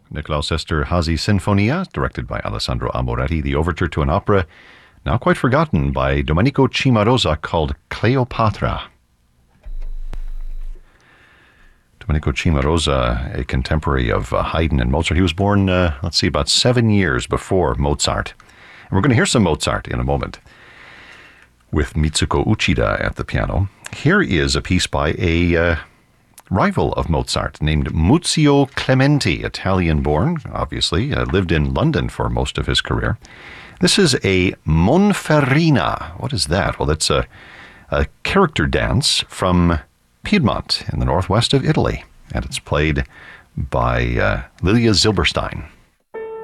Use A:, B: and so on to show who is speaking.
A: Nicolaus Esterhazy Sinfonia, directed by Alessandro Amoretti, the overture to an opera now quite forgotten by Domenico Cimarosa called Cleopatra. Domenico Cimarosa, a contemporary of Haydn and Mozart. He was born, about 7 years before Mozart. And we're going to hear some Mozart in a moment with Mitsuko Uchida at the piano. Here is a piece by a rival of Mozart named Muzio Clementi, Italian-born, obviously, lived in London for most of his career. This is a Monferrina. What is that? Well, it's a character dance from Piedmont in the northwest of Italy, and it's played by Lilia Zilberstein.